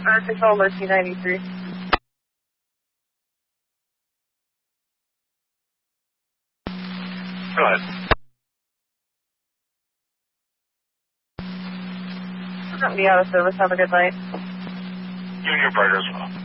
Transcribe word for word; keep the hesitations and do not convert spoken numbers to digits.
Fire Control, Mercy ninety-three. Go ahead. Be out of service. Have a good night. You and your partner as well.